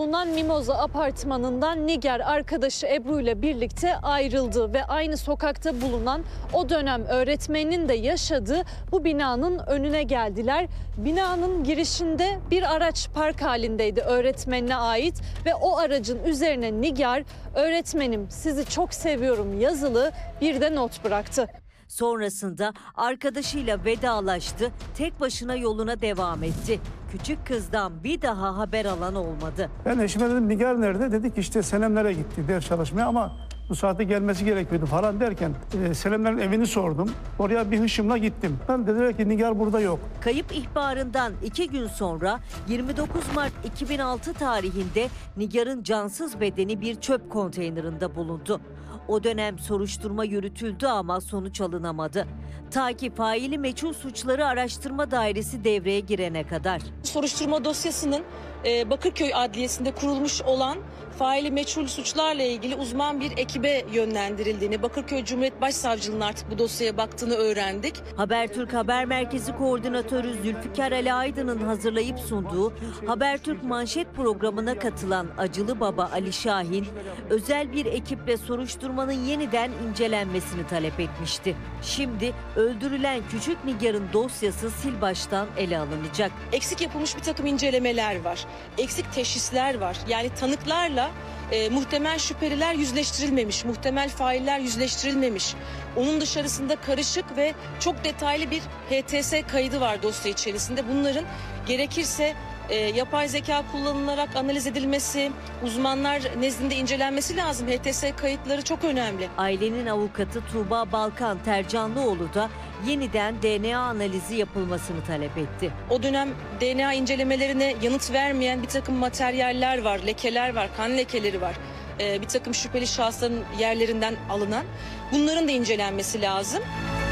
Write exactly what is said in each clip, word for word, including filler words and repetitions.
bulunan Mimoza apartmanından Nigar arkadaşı Ebru ile birlikte ayrıldı ve aynı sokakta bulunan o dönem öğretmeninin de yaşadığı bu binanın önüne geldiler. Binanın girişinde bir araç park halindeydi öğretmenine ait ve o aracın üzerine Nigar "Öğretmenim sizi çok seviyorum" yazılı bir de not bıraktı. Sonrasında arkadaşıyla vedalaştı, tek başına yoluna devam etti. Küçük kızdan bir daha haber alan olmadı. Ben eşime dedim Nigar nerede? Dedik işte Senemler'e gitti ders çalışmaya ama bu saatte gelmesi gerekiyordu falan derken e, Senemler'in evini sordum. Oraya bir hışımla gittim. Ben dediler ki Nigar burada yok. Kayıp ihbarından iki gün sonra yirmi dokuz Mart iki bin altı tarihinde Nigar'ın cansız bedeni bir çöp konteynerinde bulundu. O dönem soruşturma yürütüldü ama sonuç alınamadı. Ta ki faili meçhul suçları araştırma dairesi devreye girene kadar. Soruşturma dosyasının Bakırköy Adliyesi'nde kurulmuş olan faili meçhul suçlarla ilgili uzman bir ekibe yönlendirildiğini, Bakırköy Cumhuriyet Başsavcılığı'nın artık bu dosyaya baktığını öğrendik. Habertürk Haber Merkezi Koordinatörü Zülfikar Ali Aydın'ın hazırlayıp sunduğu Habertürk Manşet programına katılan Acılı Baba Ali Şahin, özel bir ekiple soruşturmanın yeniden incelenmesini talep etmişti. Şimdi öldürülen küçük Nigar'ın dosyası sil baştan ele alınacak. Eksik yapılmış bir takım incelemeler var, eksik teşhisler var. Yani tanıklarla e, muhtemel şüpheliler yüzleştirilmemiş, muhtemel failler yüzleştirilmemiş. Onun dışarısında karışık ve çok detaylı bir H T S kaydı var dosya içerisinde. Bunların gerekirse e, yapay zeka kullanılarak analiz edilmesi, uzmanlar nezdinde incelenmesi lazım. H T S kayıtları çok önemli. Ailenin avukatı Tuğba Balkan Tercanlıoğlu da yeniden D N A analizi yapılmasını talep etti. O dönem D N A incelemelerine yanıt vermeyen bir takım materyaller var, lekeler var, kan lekeleri var. Ee, bir takım şüpheli şahısların yerlerinden alınan. Bunların da incelenmesi lazım.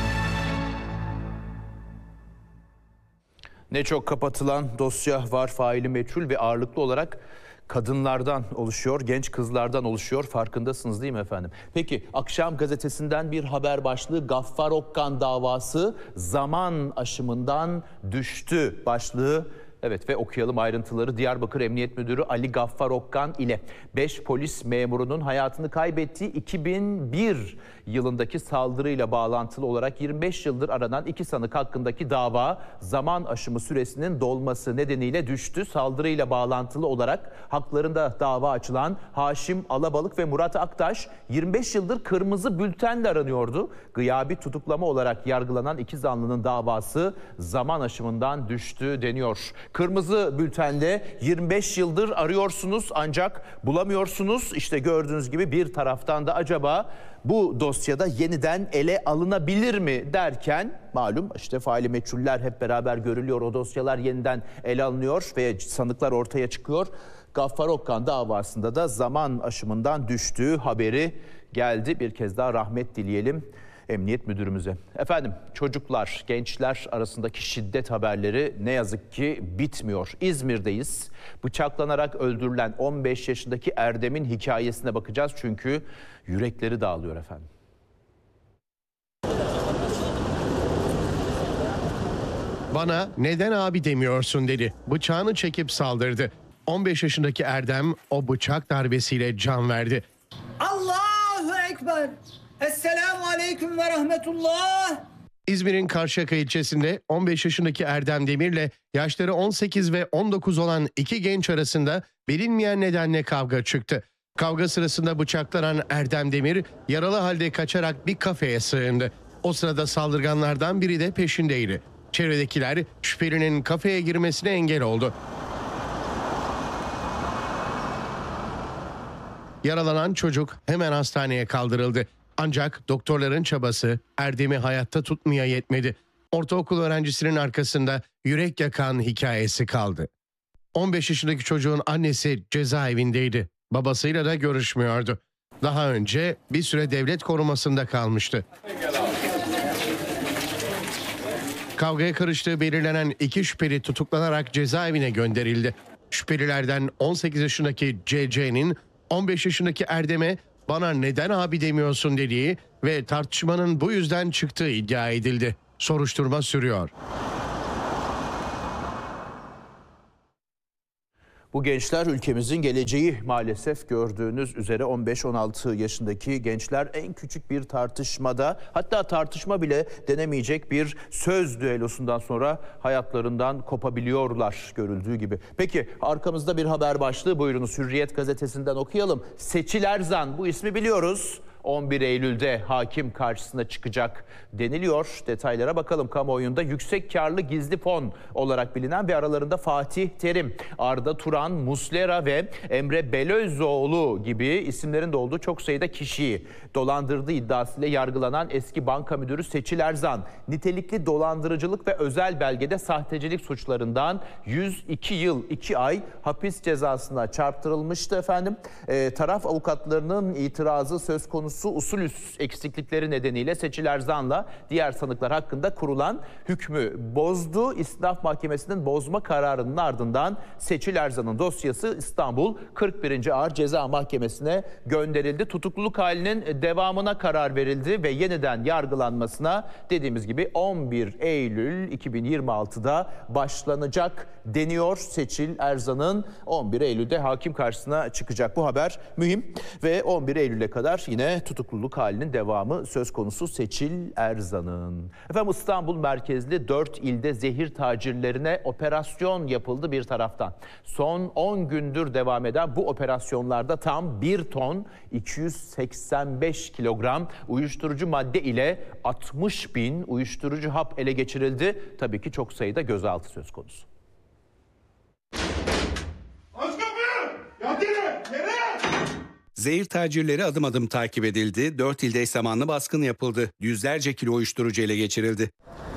Ne çok kapatılan dosya var, faili meçhul ve ağırlıklı olarak kadınlardan oluşuyor, genç kızlardan oluşuyor. Farkındasınız değil mi efendim? Peki Akşam Gazetesi'nden bir haber başlığı: Gaffar Okkan davası zaman aşımından düştü başlığı. Evet ve okuyalım ayrıntıları. Diyarbakır Emniyet Müdürü Ali Gaffar Okkan ile beş polis memurunun hayatını kaybettiği iki bin bir yılındaki saldırıyla bağlantılı olarak yirmi beş yıldır aranan iki sanık hakkındaki dava zaman aşımı süresinin dolması nedeniyle düştü. Saldırıyla bağlantılı olarak haklarında dava açılan Haşim Alabalık ve Murat Aktaş yirmi beş yıldır kırmızı bültenle aranıyordu. Gıyabi tutuklama olarak yargılanan iki zanlının davası zaman aşımından düştü deniyor. Kırmızı bültenle yirmi beş yıldır arıyorsunuz ancak bulamıyorsunuz. İşte gördüğünüz gibi bir taraftan da acaba bu dosyada yeniden ele alınabilir mi derken malum işte faili meçhuller hep beraber görülüyor. O dosyalar yeniden ele alınıyor ve sanıklar ortaya çıkıyor. Gaffar Okkan davasında da zaman aşımından düştüğü haberi geldi. Bir kez daha rahmet dileyelim Emniyet Müdürümüze. Efendim çocuklar, gençler arasındaki şiddet haberleri ne yazık ki bitmiyor. İzmir'deyiz. Bıçaklanarak öldürülen on beş yaşındaki Erdem'in hikayesine bakacağız çünkü yürekleri dağılıyor efendim. Bana neden abi demiyorsun dedi. Bıçağını çekip saldırdı. on beş yaşındaki Erdem o bıçak darbesiyle can verdi. Allahu Ekber. Esselamu Aleyküm ve Rahmetullah. İzmir'in Karşıyaka ilçesinde on beş yaşındaki Erdem Demir'le yaşları on sekiz ve on dokuz olan iki genç arasında bilinmeyen nedenle kavga çıktı. Kavga sırasında bıçaklanan Erdem Demir yaralı halde kaçarak bir kafeye sığındı. O sırada saldırganlardan biri de peşindeydi. Çevredekiler şüphelinin kafeye girmesine engel oldu. Yaralanan çocuk hemen hastaneye kaldırıldı. Ancak doktorların çabası Erdem'i hayatta tutmaya yetmedi. Ortaokul öğrencisinin arkasında yürek yakan hikayesi kaldı. on beş yaşındaki çocuğun annesi cezaevindeydi. Babasıyla da görüşmüyordu. Daha önce bir süre devlet korumasında kalmıştı. Kavgaya karıştığı belirlenen iki şüpheli tutuklanarak cezaevine gönderildi. Şüphelilerden on sekiz yaşındaki C C'nin on beş yaşındaki Erdem'e bana neden abi demiyorsun dediği ve tartışmanın bu yüzden çıktığı iddia edildi. Soruşturma sürüyor. Bu gençler ülkemizin geleceği. Maalesef gördüğünüz üzere on beş on altı yaşındaki gençler en küçük bir tartışmada, hatta tartışma bile denemeyecek bir söz düellosundan sonra hayatlarından kopabiliyorlar görüldüğü gibi. Peki arkamızda bir haber başlığı, buyurunuz Hürriyet gazetesinden okuyalım. Seçil Erzan, bu ismi biliyoruz. on bir Eylül'de hakim karşısına çıkacak deniliyor. Detaylara bakalım. Kamuoyunda yüksek karlı gizli fon olarak bilinen ve aralarında Fatih Terim, Arda Turan, Muslera ve Emre Belözoğlu gibi isimlerin de olduğu çok sayıda kişiyi dolandırdığı iddiasıyla yargılanan eski banka müdürü Seçil Erzan, nitelikli dolandırıcılık ve özel belgede sahtecilik suçlarından yüz iki yıl iki ay hapis cezasına çarptırılmıştı efendim. E, taraf avukatlarının itirazı söz konusu usul eksiklikleri nedeniyle Seçil Erzan'la diğer sanıklar hakkında kurulan hükmü bozdu. İstinaf Mahkemesi'nin bozma kararının ardından Seçil Erzan'ın dosyası İstanbul kırk birinci Ağır Ceza Mahkemesi'ne gönderildi. Tutukluluk halinin devamına karar verildi ve yeniden yargılanmasına dediğimiz gibi on bir Eylül iki bin yirmi altıda başlanacak deniyor. Seçil Erzan'ın on bir Eylül'de hakim karşısına çıkacak. Bu haber mühim ve on bir Eylül'e kadar yine tutukluluk halinin devamı söz konusu Seçil Erzan'ın. Efendim İstanbul merkezli dört ilde zehir tacirlerine operasyon yapıldı bir taraftan. Son on gündür devam eden bu operasyonlarda tam bir ton iki yüz seksen beş kilogram uyuşturucu madde ile altmış bin uyuşturucu hap ele geçirildi. Tabii ki çok sayıda gözaltı söz konusu. Aç kapıyı! Yatırın! Nereye? Zehir tacirleri adım adım takip edildi. Dört ilde eş zamanlı baskın yapıldı. Yüzlerce kilo uyuşturucu ele geçirildi.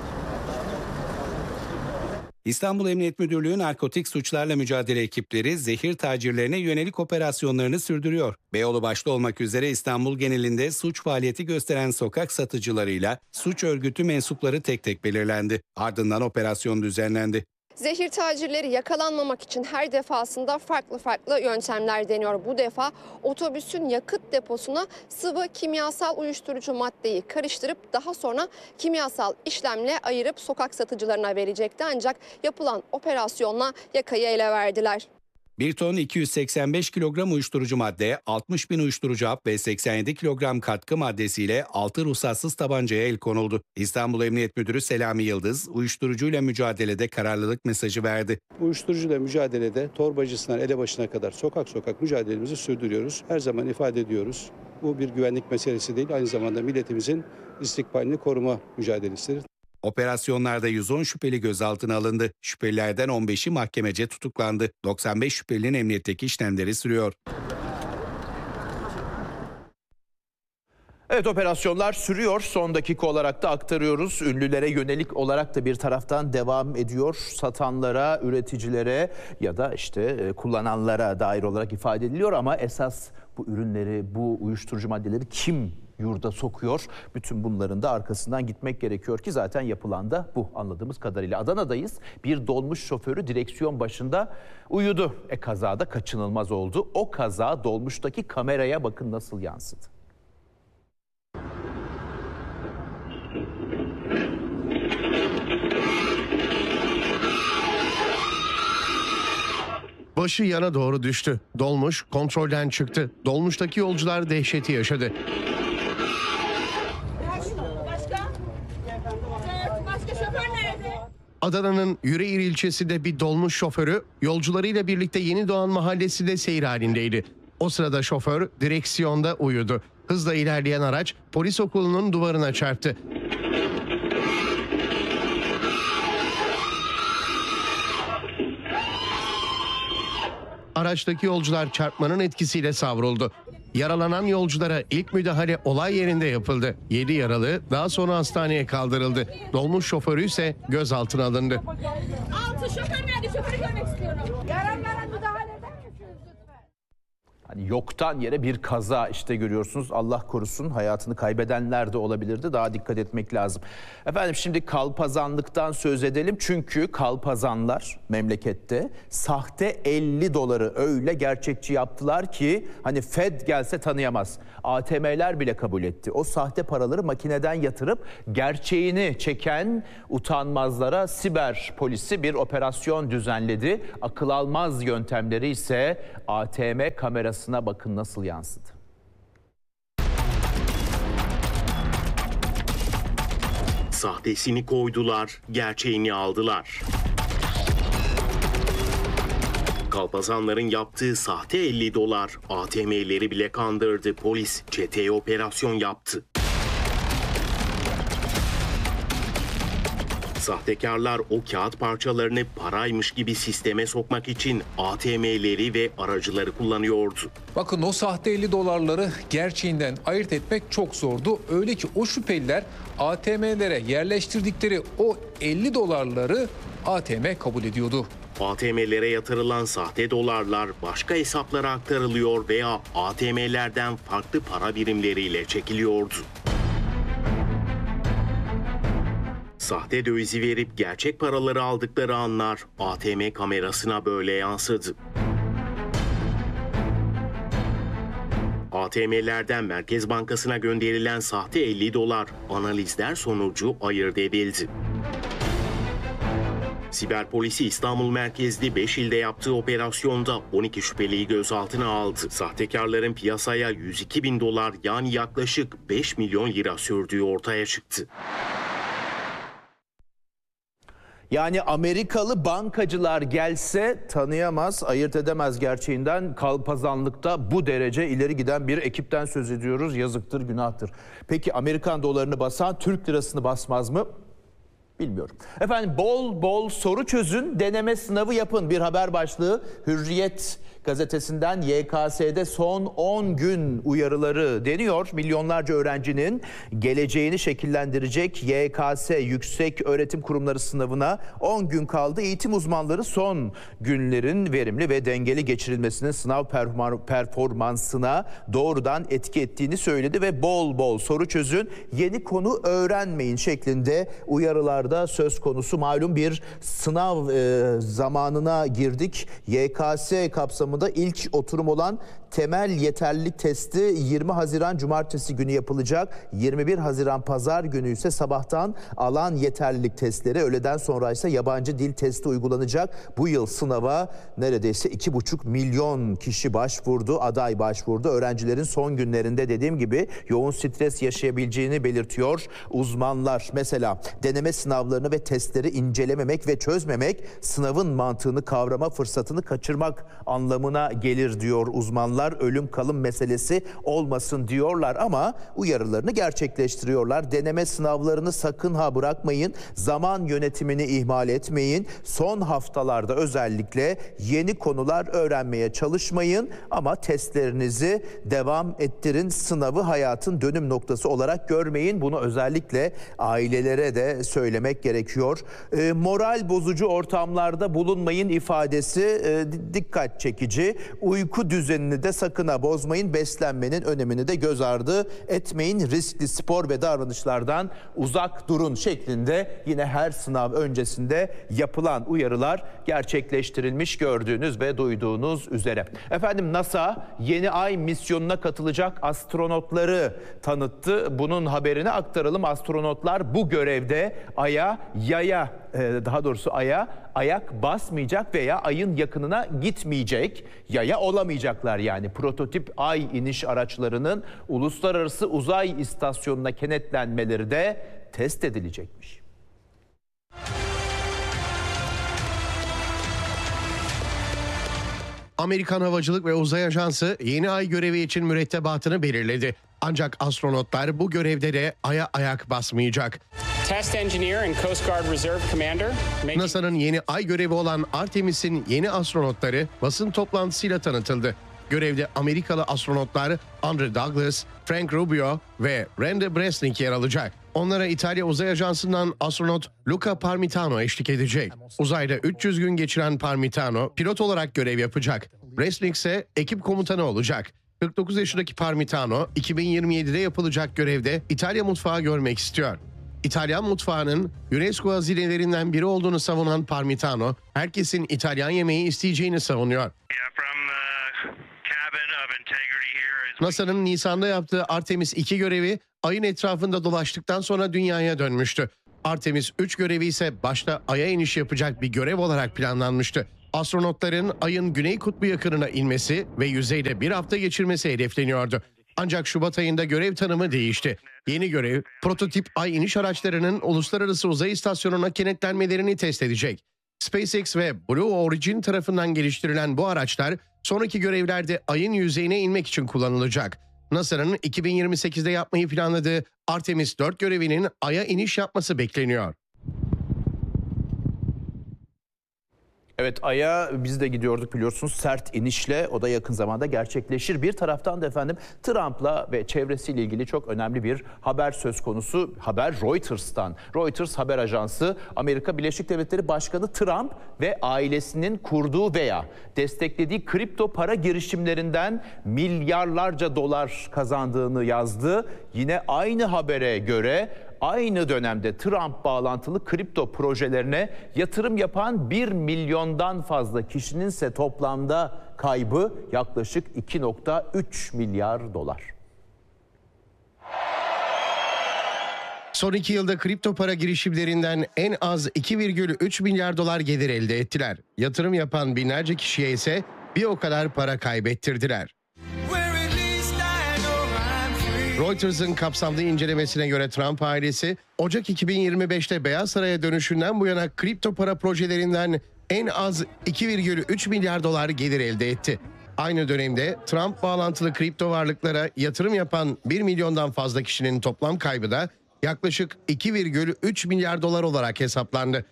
İstanbul Emniyet Müdürlüğü narkotik suçlarla mücadele ekipleri zehir tacirlerine yönelik operasyonlarını sürdürüyor. Beyoğlu başta olmak üzere İstanbul genelinde suç faaliyeti gösteren sokak satıcılarıyla suç örgütü mensupları tek tek belirlendi. Ardından operasyon düzenlendi. Zehir tacirleri yakalanmamak için her defasında farklı farklı yöntemler deniyor. Bu defa otobüsün yakıt deposuna sıvı kimyasal uyuşturucu maddeyi karıştırıp daha sonra kimyasal işlemle ayırıp sokak satıcılarına verecekti. Ancak yapılan operasyonla yakayı ele verdiler. bir ton iki yüz seksen beş kilogram uyuşturucu madde, altmış bin uyuşturucu hap ve seksen yedi kilogram katkı maddesiyle altı ruhsatsız tabancaya el konuldu. İstanbul Emniyet Müdürü Selami Yıldız, uyuşturucuyla mücadelede kararlılık mesajı verdi. Uyuşturucuyla mücadelede torbacısından elebaşına kadar sokak sokak mücadelemizi sürdürüyoruz. Her zaman ifade ediyoruz. Bu bir güvenlik meselesi değil, aynı zamanda milletimizin istikbalini koruma mücadelesidir. Operasyonlarda yüz on şüpheli gözaltına alındı. Şüphelilerden on beşi mahkemece tutuklandı. doksan beş şüphelinin emniyetteki işlemleri sürüyor. Evet, operasyonlar sürüyor. Son dakika olarak da aktarıyoruz. Ünlülere yönelik olarak da bir taraftan devam ediyor. Satanlara, üreticilere ya da işte kullananlara dair olarak ifade ediliyor ama esas bu ürünleri, bu uyuşturucu maddeleri kim yurda sokuyor? Bütün bunların da arkasından gitmek gerekiyor ki zaten yapılan da bu anladığımız kadarıyla. Adana'dayız. Bir dolmuş şoförü direksiyon başında uyudu. E kazada kaçınılmaz oldu. O kaza dolmuştaki kameraya bakın nasıl yansıdı. Başı yana doğru düştü. Dolmuş kontrolden çıktı. Dolmuştaki yolcular dehşeti yaşadı. Adana'nın Yüreğir ilçesinde bir dolmuş şoförü yolcularıyla birlikte Yeni Doğan mahallesinde seyir halindeydi. O sırada şoför direksiyonda uyudu. Hızla ilerleyen araç polis okulunun duvarına çarptı. Araçtaki yolcular çarpmanın etkisiyle savruldu. Yaralanan yolculara ilk müdahale olay yerinde yapıldı. yedi yaralı daha sonra hastaneye kaldırıldı. Dolmuş şoförü ise gözaltına alındı. Altı şoför nerede? Şoförü görmek istiyorum. Yaralılara müdahale eder misiniz lütfen? Hani yoktan yere bir kaza işte görüyorsunuz. Allah korusun, hayatını kaybedenler de olabilirdi. Daha dikkat etmek lazım. Efendim şimdi kalpazanlıktan söz edelim. Çünkü kalpazanlar memlekette sahte elli doları öyle gerçekçi yaptılar ki hani Fed gelse tanıyamaz. A T M'ler bile kabul etti. O sahte paraları makineden yatırıp gerçeğini çeken utanmazlara siber polisi bir operasyon düzenledi. Akıl almaz yöntemleri ise A T M kamerasına bakın nasıl yansıdı. Sahtesini koydular, gerçeğini aldılar. Kalpazanların yaptığı sahte elli dolar A T M'leri bile kandırdı. Polis çeteye operasyon yaptı. Sahtekarlar o kağıt parçalarını paraymış gibi sisteme sokmak için A T M'leri ve aracıları kullanıyordu. Bakın o sahte elli dolarları gerçeğinden ayırt etmek çok zordu. Öyle ki o şüpheliler A T M'lere yerleştirdikleri o elli dolarları A T M kabul ediyordu. A T M'lere yatırılan sahte dolarlar başka hesaplara aktarılıyor veya A T M'lerden farklı para birimleriyle çekiliyordu. Sahte dövizi verip gerçek paraları aldıkları anlar A T M kamerasına böyle yansıdı. A T M'lerden Merkez Bankası'na gönderilen sahte elli dolar analizler sonucu ayırt edildi. Siber polisi İstanbul merkezli beş ilde yaptığı operasyonda on iki şüpheliyi gözaltına aldı. Sahtekarların piyasaya yüz iki bin dolar yani yaklaşık beş milyon lira sürdüğü ortaya çıktı. Yani Amerikalı bankacılar gelse tanıyamaz, ayırt edemez gerçeğinden. Kalpazanlıkta bu derece ileri giden bir ekipten söz ediyoruz. Yazıktır, günahtır. Peki Amerikan dolarını basan Türk lirasını basmaz mı? Bilmiyorum. Efendim bol bol soru çözün, deneme sınavı yapın. Bir haber başlığı Hürriyet gazetesinden Y K S'de son on gün uyarıları deniyor. Milyonlarca öğrencinin geleceğini şekillendirecek Y K S Yüksek Öğretim Kurumları sınavına on gün kaldı. Eğitim uzmanları son günlerin verimli ve dengeli geçirilmesinin sınav performansına doğrudan etki ettiğini söyledi ve bol bol soru çözün, yeni konu öğrenmeyin şeklinde uyarılarda söz konusu. Malum bir sınav e, zamanına girdik. Y K S kapsamında ilk oturum olan temel yeterlilik testi yirmi Haziran Cumartesi günü yapılacak. yirmi bir Haziran Pazar günü ise sabahtan alan yeterlilik testleri, öğleden sonra ise yabancı dil testi uygulanacak. Bu yıl sınava neredeyse iki buçuk milyon kişi başvurdu, aday başvurdu. Öğrencilerin son günlerinde dediğim gibi yoğun stres yaşayabileceğini belirtiyor uzmanlar. Mesela deneme sınavlarını ve testleri incelememek ve çözmemek sınavın mantığını kavrama fırsatını kaçırmak anlamına gelir diyor uzmanlar. Ölüm kalım meselesi olmasın diyorlar ama uyarılarını gerçekleştiriyorlar. Deneme sınavlarını sakın ha bırakmayın. Zaman yönetimini ihmal etmeyin. Son haftalarda özellikle yeni konular öğrenmeye çalışmayın ama testlerinizi devam ettirin. Sınavı hayatın dönüm noktası olarak görmeyin. Bunu özellikle ailelere de söylemek gerekiyor. E, moral bozucu ortamlarda bulunmayın ifadesi e, dikkat çekici. Uyku düzenini de sakın ha bozmayın. Beslenmenin önemini de göz ardı etmeyin. Riskli spor ve davranışlardan uzak durun şeklinde yine her sınav öncesinde yapılan uyarılar gerçekleştirilmiş gördüğünüz ve duyduğunuz üzere. Efendim NASA yeni ay misyonuna katılacak astronotları tanıttı. Bunun haberini aktaralım. Astronotlar bu görevde Ay'a yaya daha doğrusu Ay'a ayak basmayacak veya Ay'ın yakınına gitmeyecek, yaya olamayacaklar yani. Prototip Ay iniş araçlarının Uluslararası Uzay İstasyonu'na kenetlenmeleri de test edilecekmiş. Amerikan Havacılık ve Uzay Ajansı yeni ay görevi için mürettebatını belirledi. Ancak astronotlar bu görevde de Ay'a ayak basmayacak. NASA'nın yeni ay görevi olan Artemis'in yeni astronotları basın toplantısıyla tanıtıldı. Görevde Amerikalı astronotlar Andre Douglas, Frank Rubio ve Randy Bresnik yer alacak. Onlara İtalya Uzay Ajansı'ndan astronot Luca Parmitano eşlik edecek. Uzayda üç yüz gün geçiren Parmitano pilot olarak görev yapacak. Resnick ise ekip komutanı olacak. kırk dokuz yaşındaki Parmitano, iki bin yirmi yedide yapılacak görevde İtalya mutfağı görmek istiyor. İtalyan mutfağının UNESCO hazinelerinden biri olduğunu savunan Parmitano, herkesin İtalyan yemeği isteyeceğini savunuyor. NASA'nın Nisan'da yaptığı Artemis iki görevi Ay'ın etrafında dolaştıktan sonra Dünya'ya dönmüştü. Artemis üç görevi ise başta Ay'a iniş yapacak bir görev olarak planlanmıştı. Astronotların Ay'ın Güney Kutbu yakınına inmesi ve yüzeyde bir hafta geçirmesi hedefleniyordu. Ancak Şubat ayında görev tanımı değişti. Yeni görev, prototip Ay iniş araçlarının Uluslararası Uzay İstasyonu'na kenetlenmelerini test edecek. SpaceX ve Blue Origin tarafından geliştirilen bu araçlar sonraki görevlerde Ay'ın yüzeyine inmek için kullanılacak. NASA'nın iki bin yirmi sekizde yapmayı planladığı Artemis dört görevinin Ay'a iniş yapması bekleniyor. Evet, Ay'a biz de gidiyorduk biliyorsunuz, sert inişle, o da yakın zamanda gerçekleşir. Bir taraftan da efendim Trump'la ve çevresiyle ilgili çok önemli bir haber söz konusu. Haber Reuters'tan. Reuters haber ajansı, Amerika Birleşik Devletleri Başkanı Trump ve ailesinin kurduğu veya desteklediği kripto para girişimlerinden milyarlarca dolar kazandığını yazdı. Yine aynı habere göre aynı dönemde Trump bağlantılı kripto projelerine yatırım yapan bir milyondan fazla kişinin ise toplamda kaybı yaklaşık iki nokta üç milyar dolar. Son iki yılda kripto para girişimlerinden en az iki virgül üç milyar dolar gelir elde ettiler. Yatırım yapan binlerce kişiye ise bir o kadar para kaybettirdiler. Reuters'ın kapsamlı incelemesine göre Trump ailesi Ocak iki bin yirmi beşte Beyaz Saray'a dönüşünden bu yana kripto para projelerinden en az iki virgül üç milyar dolar gelir elde etti. Aynı dönemde Trump bağlantılı kripto varlıklara yatırım yapan bir milyondan fazla kişinin toplam kaybı da yaklaşık iki virgül üç milyar dolar olarak hesaplandı.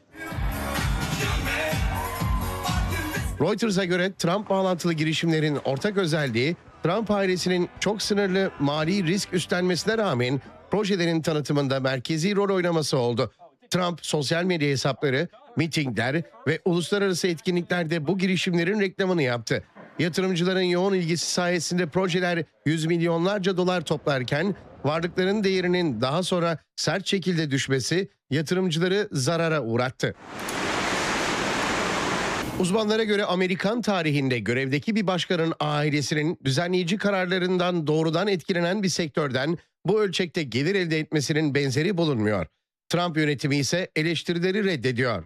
Reuters'a göre Trump bağlantılı girişimlerin ortak özelliği, Trump ailesinin çok sınırlı mali risk üstlenmesine rağmen projelerin tanıtımında merkezi rol oynaması oldu. Trump sosyal medya hesapları, mitingler ve uluslararası etkinliklerde bu girişimlerin reklamını yaptı. Yatırımcıların yoğun ilgisi sayesinde projeler yüz milyonlarca dolar toplarken varlıkların değerinin daha sonra sert şekilde düşmesi yatırımcıları zarara uğrattı. Uzmanlara göre Amerikan tarihinde görevdeki bir başkanın ailesinin düzenleyici kararlarından doğrudan etkilenen bir sektörden bu ölçekte gelir elde etmesinin benzeri bulunmuyor. Trump yönetimi ise eleştirileri reddediyor.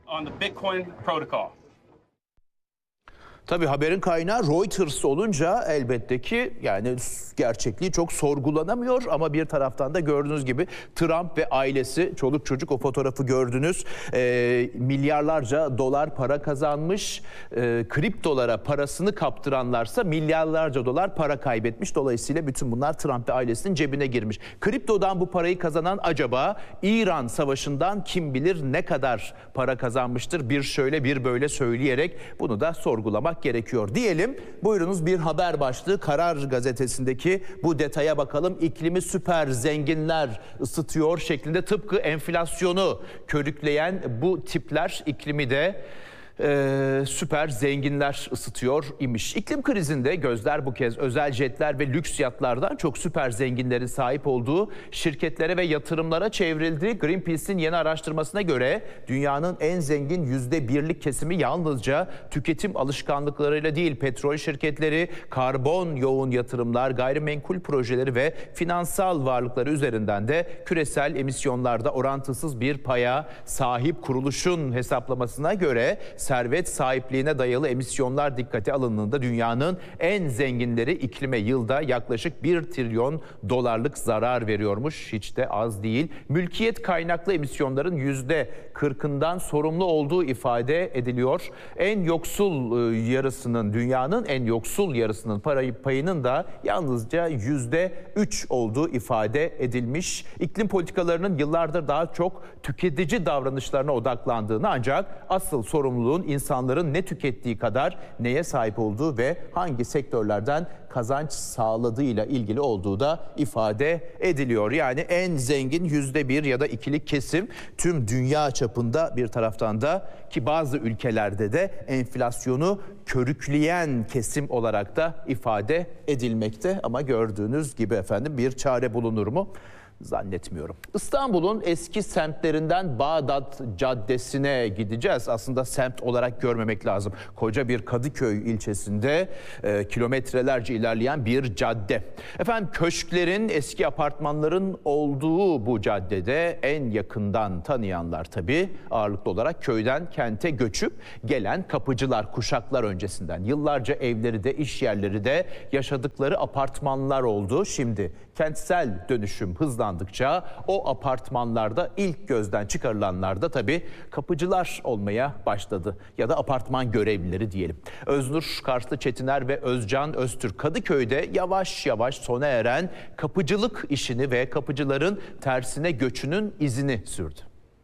Tabii haberin kaynağı Reuters olunca elbette ki yani gerçekliği çok sorgulanamıyor ama bir taraftan da gördüğünüz gibi Trump ve ailesi, çoluk çocuk, o fotoğrafı gördünüz, e, milyarlarca dolar para kazanmış, e, kriptolara parasını kaptıranlarsa milyarlarca dolar para kaybetmiş. Dolayısıyla bütün bunlar Trump ve ailesinin cebine girmiş. Kriptodan bu parayı kazanan acaba İran Savaşı'ndan kim bilir ne kadar para kazanmıştır, bir şöyle bir böyle söyleyerek bunu da sorgulamak gerekiyor diyelim. Buyurunuz, bir haber başlığı Karar Gazetesi'ndeki bu detaya bakalım. İklimi süper zenginler ısıtıyor şeklinde, tıpkı enflasyonu körükleyen bu tipler iklimi de Ee, süper zenginler ısıtıyor imiş. İklim krizinde gözler bu kez özel jetler ve lüks yatlardan çok süper zenginlerin sahip olduğu şirketlere ve yatırımlara çevrildi. Greenpeace'in yeni araştırmasına göre dünyanın en zengin yüzde birlik kesimi yalnızca tüketim alışkanlıklarıyla değil, petrol şirketleri, karbon yoğun yatırımlar, gayrimenkul projeleri ve finansal varlıkları üzerinden de küresel emisyonlarda orantısız bir paya sahip. Kuruluşun hesaplamasına göre servet sahipliğine dayalı emisyonlar dikkate alındığında dünyanın en zenginleri iklime yılda yaklaşık bir trilyon dolarlık zarar veriyormuş. Hiç de az değil. Mülkiyet kaynaklı emisyonların yüzde kırkından sorumlu olduğu ifade ediliyor. En yoksul yarısının, dünyanın en yoksul yarısının parayı payının da yalnızca yüzde üç olduğu ifade edilmiş. İklim politikalarının yıllardır daha çok tüketici davranışlarına odaklandığını, ancak asıl sorumluluğu İstanbul'un insanların ne tükettiği kadar neye sahip olduğu ve hangi sektörlerden kazanç sağladığıyla ilgili olduğu da ifade ediliyor. Yani en zengin yüzde bir ya da ikilik kesim tüm dünya çapında, bir taraftan da ki bazı ülkelerde de enflasyonu körükleyen kesim olarak da ifade edilmekte. Ama gördüğünüz gibi efendim bir çare bulunur mu? Zannetmiyorum. İstanbul'un eski semtlerinden Bağdat Caddesi'ne gideceğiz. Aslında semt olarak görmemek lazım. Koca bir Kadıköy ilçesinde e, kilometrelerce ilerleyen bir cadde. Efendim köşklerin, eski apartmanların olduğu bu caddede en yakından tanıyanlar tabii ağırlıklı olarak köyden kente göçüp gelen kapıcılar, kuşaklar öncesinden. Yıllarca evleri de iş yerleri de yaşadıkları apartmanlar oldu. Şimdi kentsel dönüşüm hızlandıkça o apartmanlarda ilk gözden çıkarılanlar da tabii kapıcılar olmaya başladı. Ya da apartman görevlileri diyelim. Öznur Karslı Çetiner ve Özcan Öztürk Kadıköy'de yavaş yavaş sona eren kapıcılık işini ve kapıcıların tersine göçünün izini sürdü.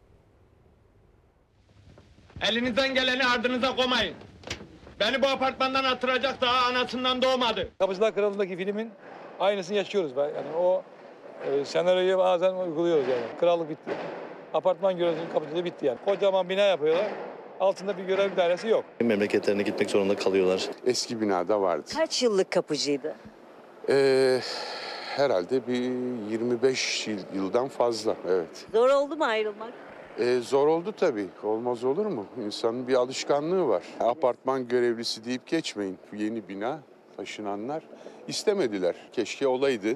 Elinizden geleni ardınıza koymayın. Beni bu apartmandan attıracak daha anasından doğmadı. Kapıcılar Kralı'ndaki filmin aynısını yaşıyoruz. Yani o e, senaryoyu bazen uyguluyoruz yani. Krallık bitti. Apartman görevlisinin kapıcılığı bitti yani. Kocaman bina yapıyorlar. Altında bir görev dairesi yok. Memleketlerine gitmek zorunda kalıyorlar. Eski binada vardı. Kaç yıllık kapıcıydı? Ee, herhalde bir yirmi beş yıl, yıldan fazla, evet. Zor oldu mu ayrılmak? Ee, zor oldu tabii. Olmaz olur mu? İnsanın bir alışkanlığı var. Apartman görevlisi deyip geçmeyin. Yeni bina, taşınanlar istemediler. Keşke olaydı.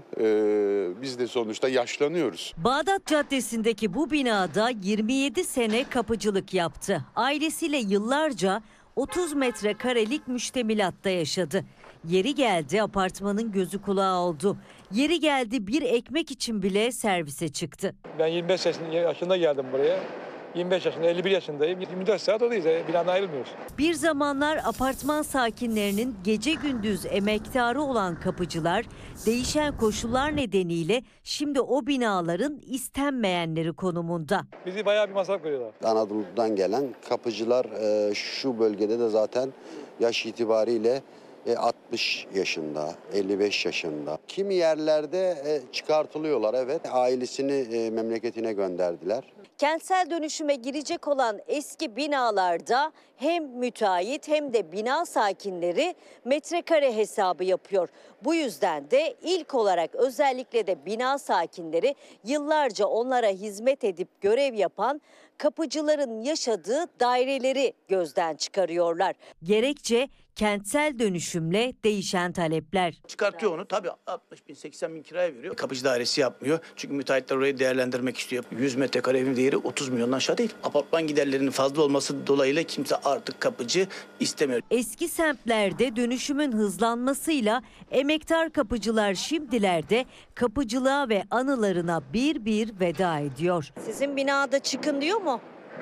Ee, biz de sonuçta yaşlanıyoruz. Bağdat Caddesi'ndeki bu binada yirmi yedi sene kapıcılık yaptı. Ailesiyle yıllarca otuz metrekarelik müştemilatta yaşadı. Yeri geldi apartmanın gözü kulağı oldu. Yeri geldi bir ekmek için bile servise çıktı. Ben yirmi beş yaşında geldim buraya. yirmi beş yaşında, elli bir yaşındayım. yirmi dört saat oradayız. Binadan ayrılmıyoruz. Bir zamanlar apartman sakinlerinin gece gündüz emektarı olan kapıcılar değişen koşullar nedeniyle şimdi o binaların istenmeyenleri konumunda. Bizi bayağı bir masraf görüyorlar. Anadolu'dan gelen kapıcılar e, şu bölgede de zaten yaş itibariyle e, altmış yaşında, elli beş yaşında. Kimi yerlerde e, çıkartılıyorlar, evet. Ailesini e, memleketine gönderdiler. Kentsel dönüşüme girecek olan eski binalarda hem müteahhit hem de bina sakinleri metrekare hesabı yapıyor. Bu yüzden de ilk olarak özellikle de bina sakinleri yıllarca onlara hizmet edip görev yapan kapıcıların yaşadığı daireleri gözden çıkarıyorlar. Gerekçe kentsel dönüşümle değişen talepler. Çıkartıyor onu, tabii altmış bin seksen bin kiraya veriyor. Kapıcı dairesi yapmıyor. Çünkü müteahhitler orayı değerlendirmek istiyor. yüz metrekare evin değeri otuz milyondan aşağı değil. Apartman giderlerinin fazla olması dolayısıyla kimse artık kapıcı istemiyor. Eski semtlerde dönüşümün hızlanmasıyla emektar kapıcılar şimdilerde kapıcılığa ve anılarına bir bir veda ediyor. Sizin binada çıkın diyor mu?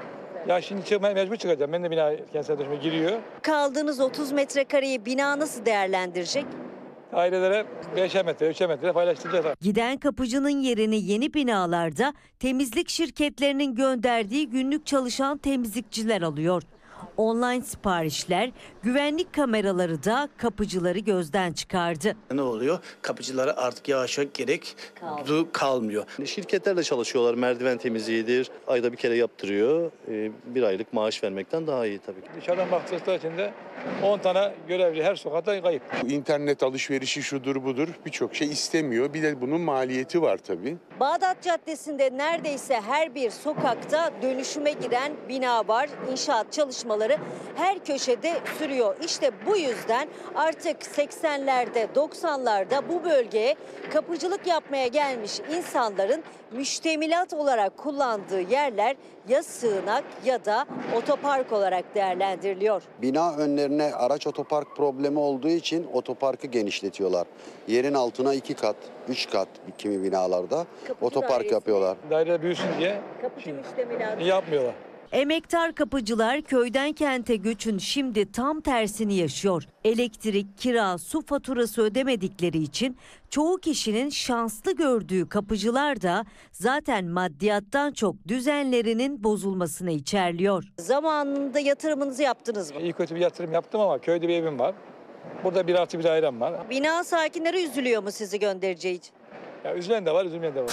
Ya şimdi çıkmaya mecbur çıkacağım. Ben de bina kentsel dönüşüme giriyor. Kaldığınız otuz metrekareyi bina nasıl değerlendirecek? Ailelere beşer metre, üçer metre paylaştıracağız. Giden kapıcının yerini yeni binalarda temizlik şirketlerinin gönderdiği günlük çalışan temizlikçiler alıyor. Online siparişler, güvenlik kameraları da kapıcıları gözden çıkardı. Ne oluyor? Kapıcılara artık yavaş yavaş gerek du- kalmıyor. Şirketlerle çalışıyorlar. Merdiven temizliğidir. Ayda bir kere yaptırıyor. Ee, bir aylık maaş vermekten daha iyi tabii ki. Dışarıdan baktıkları için de on tane görevli her sokakta kayıp. İnternet alışverişi şudur budur birçok şey istemiyor. Bir de bunun maliyeti var tabii. Bağdat Caddesi'nde neredeyse her bir sokakta dönüşüme giren bina var. İnşaat çalışmaları her köşede sürüyor. İşte bu yüzden artık seksenlerde, doksanlarda bu bölgeye kapıcılık yapmaya gelmiş insanların müştemilat olarak kullandığı yerler ya sığınak ya da otopark olarak değerlendiriliyor. Bina önlerine araç otopark problemi olduğu için otoparkı genişletiyorlar. Yerin altına iki kat, üç kat kimi binalarda Kapıcı otopark dairesi. yapıyorlar. Daire büyüsün diye Kapıcı müştemilatı. yapmıyorlar. Emektar kapıcılar köyden kente göçün şimdi tam tersini yaşıyor. Elektrik, kira, su faturası ödemedikleri için çoğu kişinin şanslı gördüğü kapıcılar da zaten maddiyattan çok düzenlerinin bozulmasını içerliyor. Zamanında yatırımınızı yaptınız mı? İyi kötü bir yatırım yaptım ama köyde bir evim var. Burada bir artı bir dairem var. Bina sakinleri üzülüyor mu sizi göndereceği için? Ya üzülen de var, üzülmeyen de var.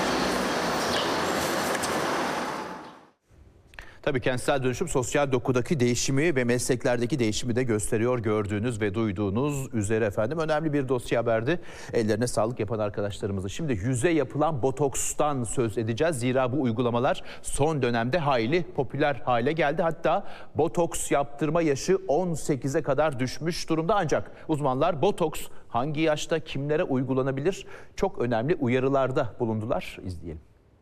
Tabii kentsel dönüşüm sosyal dokudaki değişimi ve mesleklerdeki değişimi de gösteriyor, gördüğünüz ve duyduğunuz üzere efendim. Önemli bir dosya haberdi. Ellerine sağlık yapan arkadaşlarımızı. Şimdi yüze yapılan botokstan söz edeceğiz. Zira bu uygulamalar son dönemde hayli popüler hale geldi. Hatta botoks yaptırma yaşı on sekize kadar düşmüş durumda. Ancak uzmanlar botoks hangi yaşta kimlere uygulanabilir? Çok önemli uyarılarda bulundular. İzleyelim.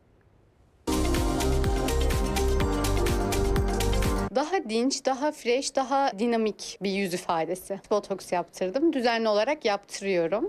Daha dinç, daha fresh, daha dinamik bir yüz ifadesi. Botoks yaptırdım. Düzenli olarak yaptırıyorum.